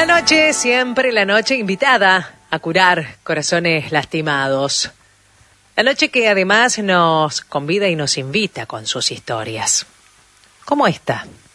noche, siempre la noche invitada a curar corazones lastimados. La noche que además nos convida y nos invita con sus historias. Como esta.